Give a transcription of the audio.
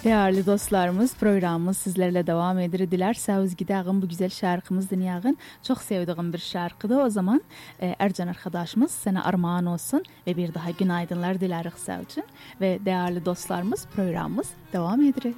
Değerli dostlarımız, programımız sizlerle devam edir. Dilerseniz gidelim bu güzel şarkımız dinleyin. Çok sevdiğim bir şarkıdı. O zaman Ercan arkadaşımız sana armağan olsun ve bir daha günaydınlar dileriz sizin. Ve değerli dostlarımız, programımız devam edir.